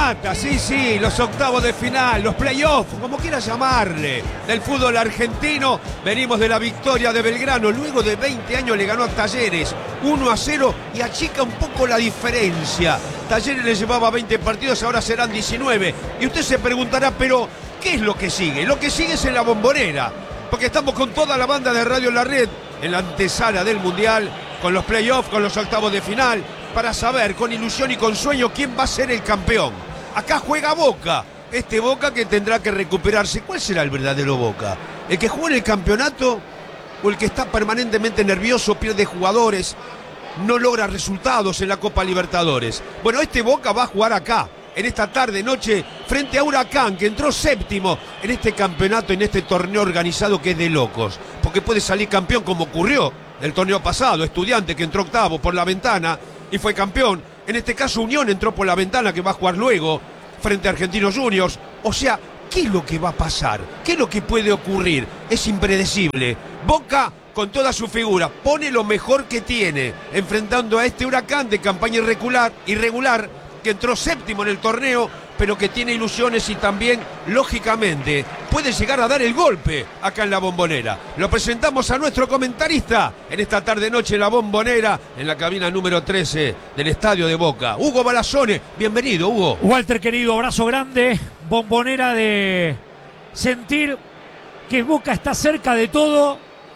mata-mata, sí, los octavos de final, los playoffs, como quieras llamarle, del fútbol argentino. Venimos de la victoria de Belgrano, luego de 20 años le ganó a Talleres 1-0 y achica un poco la diferencia. Talleres le llevaba 20 partidos, ahora serán 19. Y usted se preguntará, pero ¿qué es lo que sigue? Lo que sigue es en la Bombonera, porque estamos con toda la banda de Radio La Red en la antesala del Mundial, con los playoffs, con los octavos de final, para saber con ilusión y con sueño quién va a ser el campeón. Acá juega Boca, este Boca que tendrá que recuperarse. ¿Cuál será el verdadero Boca? ¿El que jugó en el campeonato o el que está permanentemente nervioso, pierde jugadores, no logra resultados en la Copa Libertadores? Bueno, este Boca va a jugar acá, en esta tarde, noche, frente a Huracán, que entró séptimo en este campeonato, en este torneo organizado que es de locos, porque puede salir campeón como ocurrió el torneo pasado, Estudiante que entró octavo por la ventana y fue campeón. En este caso Unión entró por la ventana, que va a jugar luego frente a Argentinos Juniors. O sea, ¿qué es lo que va a pasar? ¿Qué es lo que puede ocurrir? Es impredecible. Boca, con toda su figura, pone lo mejor que tiene, enfrentando a este Huracán de campaña irregular, que entró séptimo en el torneo, pero que tiene ilusiones y también, lógicamente, puede llegar a dar el golpe acá en la Bombonera. Lo presentamos a nuestro comentarista en esta tarde-noche en la Bombonera, en la cabina número 13 del Estadio de Boca. Hugo Balazzone, bienvenido, Hugo. Walter, querido, abrazo grande. Bombonera de sentir que Boca está cerca de todo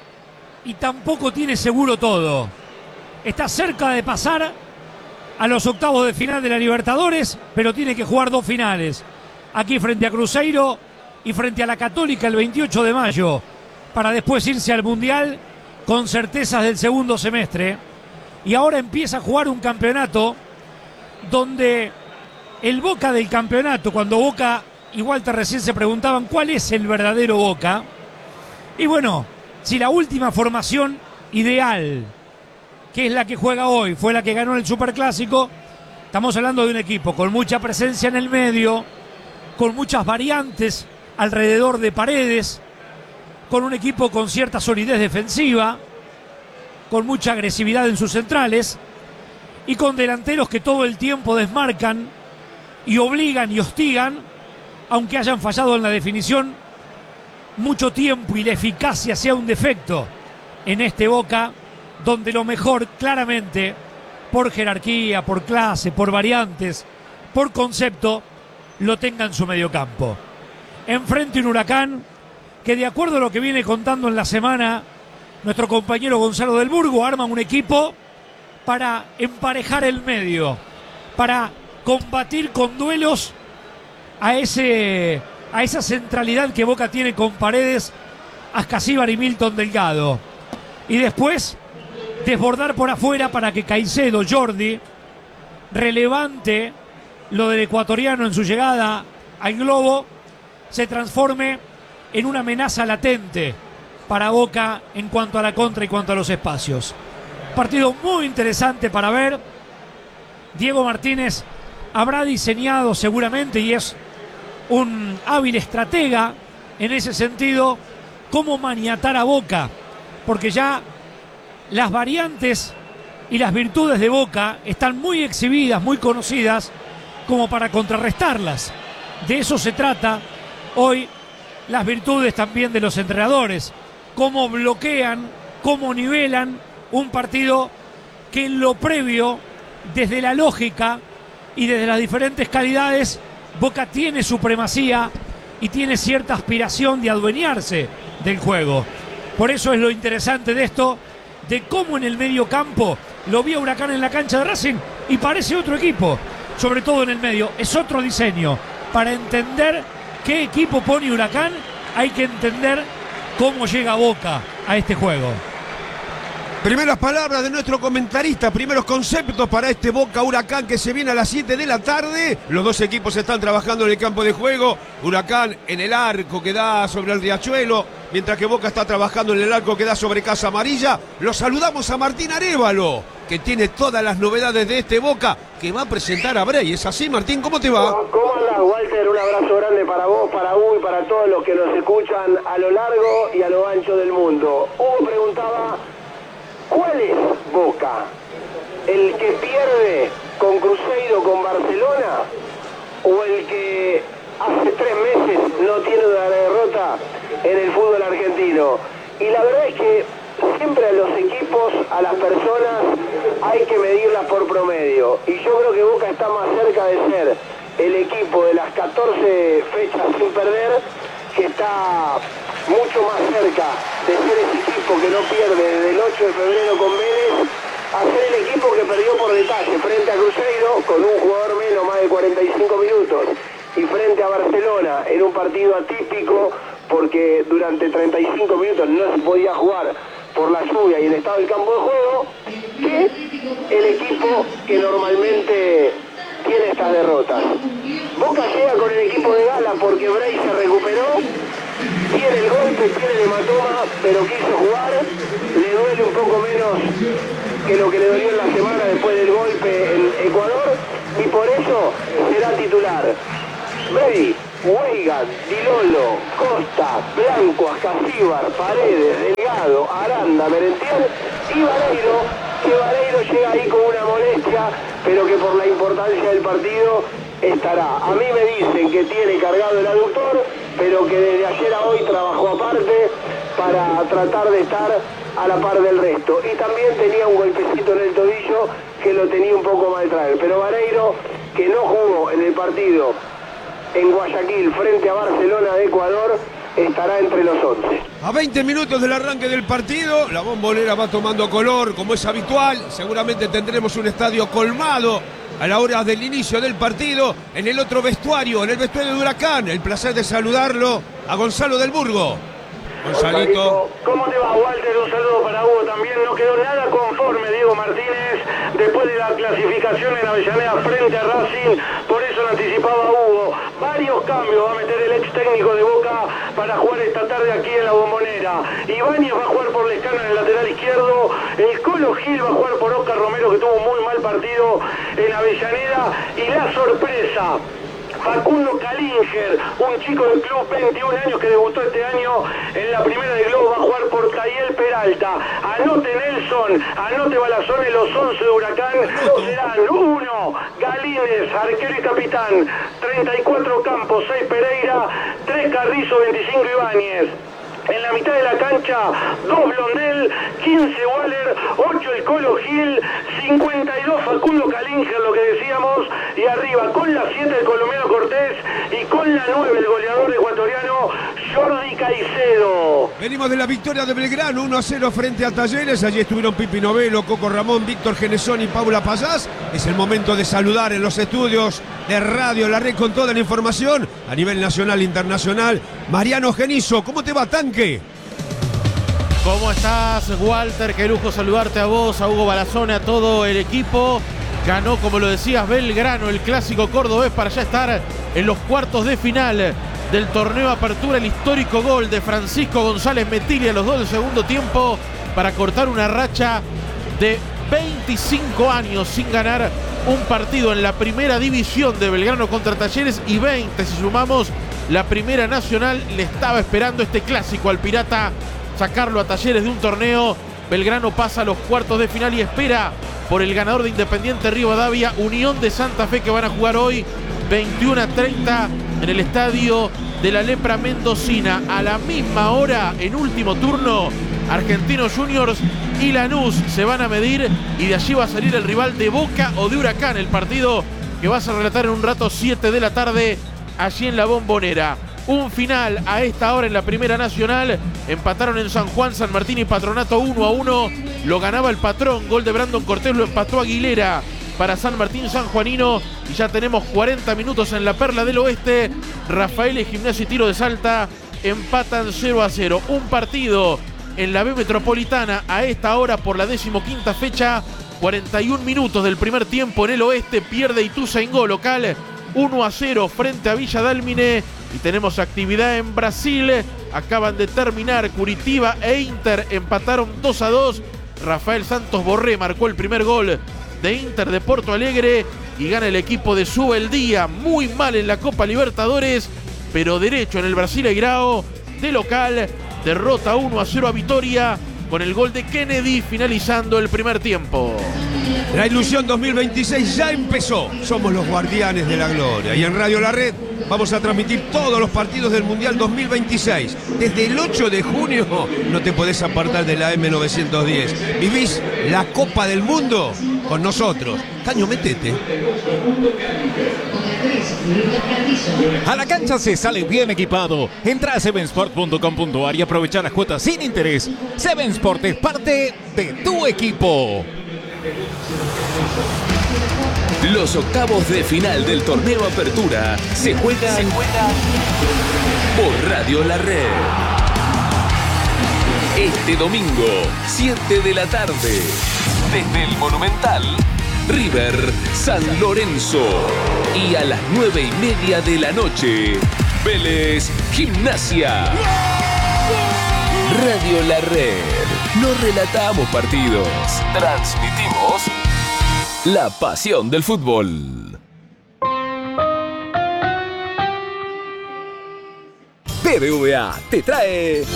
y tampoco tiene seguro todo. Está cerca de pasar a los octavos de final de la Libertadores, pero tiene que jugar dos finales. Aquí frente a Cruzeiro y frente a la Católica el 28 de mayo, para después irse al Mundial con certezas del segundo semestre. Y ahora empieza a jugar un campeonato donde el Boca del campeonato, cuando Boca y Walter recién se preguntaban cuál es el verdadero Boca, y bueno, si la última formación ideal, que es la que juega hoy, fue la que ganó el Superclásico, estamos hablando de un equipo con mucha presencia en el medio, con muchas variantes alrededor de Paredes, con un equipo con cierta solidez defensiva, con mucha agresividad en sus centrales y con delanteros que todo el tiempo desmarcan y obligan y hostigan, aunque hayan fallado en la definición mucho tiempo y la eficacia sea un defecto en este Boca, donde lo mejor, claramente, por jerarquía, por clase, por variantes, por concepto, lo tenga en su mediocampo. Enfrente un Huracán que, de acuerdo a lo que viene contando en la semana nuestro compañero Gonzalo del Burgo, arma un equipo para emparejar el medio, para combatir con duelos a esa centralidad que Boca tiene con Paredes, Ascasíbar y Milton Delgado. Y después desbordar por afuera para que Caicedo, Jordi, relevante lo del ecuatoriano en su llegada al globo, se transforme en una amenaza latente para Boca en cuanto a la contra y cuanto a los espacios. Partido muy interesante para ver. Diego Martínez habrá diseñado seguramente, y es un hábil estratega en ese sentido, cómo maniatar a Boca, porque ya las variantes y las virtudes de Boca están muy exhibidas, muy conocidas, como para contrarrestarlas. De eso se trata hoy las virtudes también de los entrenadores, cómo bloquean, cómo nivelan un partido que en lo previo, desde la lógica y desde las diferentes calidades, Boca tiene supremacía y tiene cierta aspiración de adueñarse del juego. Por eso es lo interesante de esto, de cómo en el medio campo lo vi a Huracán en la cancha de Racing y parece otro equipo, sobre todo en el medio. Es otro diseño. Para entender qué equipo pone Huracán, hay que entender cómo llega Boca a este juego. Primeras palabras de nuestro comentarista, primeros conceptos para este Boca Huracán que se viene a las 7 de la tarde. Los dos equipos están trabajando en el campo de juego. Huracán en el arco que da sobre el Riachuelo, mientras que Boca está trabajando en el arco que da sobre Casa Amarilla. Los saludamos a Martín Arévalo, que tiene todas las novedades de este Boca, que va a presentar a Bray. ¿Es así, Martín? ¿Cómo te va? ¿Cómo andás, Walter? Un abrazo grande para vos, para Hugo y para todos los que nos escuchan a lo largo y a lo ancho del mundo. Hugo preguntaba, ¿cuál es Boca? ¿El que pierde con Cruzeiro, con Barcelona? o el que hace 3 meses no tiene una derrota en el fútbol argentino. Y la verdad es que siempre a los equipos, a las personas, hay que medirlas por promedio. Y yo creo que Boca está más cerca de ser el equipo de las 14 fechas sin perder, que está mucho más cerca de ser ese equipo que no pierde desde el 8 de febrero con Vélez, a ser el equipo que perdió por detalle frente a Cruzeiro con un jugador menos, más de 45 minutos, y frente a Barcelona en un partido atípico porque durante 35 minutos no se podía jugar por la lluvia y el estado del campo de juego, que el equipo que normalmente tiene estas derrotas. Boca llega con el equipo de gala porque Bray se recuperó, tiene el golpe, tiene el hematoma, pero quiso jugar, le duele un poco menos que lo que le dolió en la semana después del golpe en Ecuador, y por eso será titular. Bray, Weigan, Dilolo, Costa, Blanco, Ascasíbar, Paredes, Delgado, Aranda, Merentiel y Vareiro, que Vareiro llega ahí con una molestia, pero que por la importancia del partido estará. A mí me dicen que tiene cargado el aductor, pero que desde ayer a hoy trabajó aparte para tratar de estar a la par del resto. Y también tenía un golpecito en el tobillo que lo tenía un poco mal traer. Pero Vareiro, que no jugó en el partido en Guayaquil frente a Barcelona de Ecuador, estará entre los 11. A 20 minutos del arranque del partido, la Bombonera va tomando color, como es habitual. Seguramente tendremos un estadio colmado a la hora del inicio del partido. En el otro vestuario, en el vestuario de Huracán, el placer de saludarlo a Gonzalo del Burgo. Gonzalito. ¿Cómo te va, Walter? Un saludo para Hugo también. No quedó nada conforme Diego Martínez después de la clasificación en Avellaneda frente a Racing. Por eso lo anticipaba Hugo. Varios cambios va a meter el ex técnico de Boca para jugar esta tarde aquí en la Bombonera. Ibáñez va a jugar por Lescano en el lateral izquierdo. El Colo Gil va a jugar por Oscar Romero, que tuvo un muy mal partido en Avellaneda. Y la sorpresa, Facundo Calinger, un chico del club, 21 años, que debutó este año en la primera de Globo, va a jugar por Tayel Peralta. Anote Nelson, anote Balazón, en los 11 de Huracán serán 1 Galíndez, arquero y capitán, 34 Campos, 6 Pereira, 3 Carrizo, 25 Ibáñez. En la mitad de la cancha, 2 Blondel, 15 Waller, 8 el Colo Gil, 52 Facundo Calinger, lo que decíamos, y arriba con la 7 el colombiano Cortés y con la 9 el goleador ecuatoriano Jordi Caicedo. Venimos de la victoria de Belgrano, 1-0 frente a Talleres. Allí estuvieron Pipi Novelo, Coco Ramón, Víctor Genesón y Paula Pazás. Es el momento de saludar en los estudios de Radio La Red con toda la información a nivel nacional e internacional. Mariano Genizo, ¿cómo te va, Tanque? ¿Cómo estás, Walter? Qué lujo saludarte a vos, a Hugo Balazone, a todo el equipo. Ganó, como lo decías, Belgrano, el clásico cordobés, para ya estar en los cuartos de final del torneo Apertura. El histórico gol de Francisco González Metilli a los 2 del segundo tiempo para cortar una racha de 25 años sin ganar un partido en la primera división de Belgrano contra Talleres, y 20 si sumamos la primera nacional. Le estaba esperando este clásico al Pirata, sacarlo a Talleres de un torneo. Belgrano pasa a los cuartos de final y espera por el ganador de Independiente Rivadavia, Unión de Santa Fe, que van a jugar hoy 21:30 en el estadio de la Lepra Mendocina. A la misma hora, en último turno, Argentinos Juniors y Lanús se van a medir, y de allí va a salir el rival de Boca o de Huracán, el partido que vas a relatar en un rato, 7 de la tarde, allí en la Bombonera. Un final a esta hora en la Primera Nacional. Empataron en San Juan, San Martín y Patronato 1-1. Lo ganaba el Patrón. Gol de Brandon Cortés, lo empató Aguilera para San Martín sanjuanino. Y ya tenemos 40 minutos en la Perla del Oeste. Rafael y Gimnasia y Tiro de Salta empatan 0-0. Un partido en la B Metropolitana a esta hora por la 15ª fecha. 41 minutos del primer tiempo en el Oeste. Pierde Ituzaingó local 1-0 frente a Villa Dálmine. Y tenemos actividad en Brasil. Acaban de terminar. Curitiba e Inter empataron 2-2. Rafael Santos Borré marcó el primer gol de Inter de Porto Alegre. Y gana el equipo de Subeldía. Muy mal en la Copa Libertadores, pero derecho en el Brasileirao. De local, derrota 1-0 a Vitória, con el gol de Kennedy finalizando el primer tiempo. La ilusión 2026 ya empezó. Somos los guardianes de la gloria. Y en Radio La Red vamos a transmitir todos los partidos del Mundial 2026. Desde el 8 de junio no te podés apartar de la M910. Vivís la Copa del Mundo con nosotros. Caño, metete. A la cancha se sale bien equipado. Entra a sevensport.com.ar y aprovecha las cuotas sin interés. Seven Sport es parte de tu equipo. Los octavos de final del torneo Apertura se juegan por Radio La Red. Este domingo, 7 de la tarde, desde el Monumental, River San Lorenzo. Y a las 9:30 de la noche, Vélez Gimnasia. Radio La Red. No relatamos partidos, transmitimos la pasión del fútbol. BBVA te trae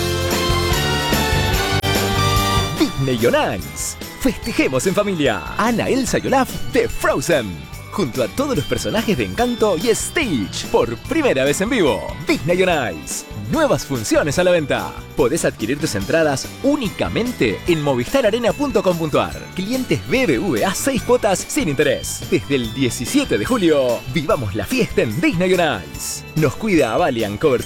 Disney on Ice. Festejemos en familia. Anna, Elsa y Olaf de Frozen, junto a todos los personajes de Encanto y Stitch, por primera vez en vivo. Disney on Ice. Nuevas funciones a la venta. Podés adquirir tus entradas únicamente en movistararena.com.ar. Clientes BBVA 6 cuotas sin interés. Desde el 17 de julio, vivamos la fiesta en Disney on Ice. Nos cuida Avalian Cobertura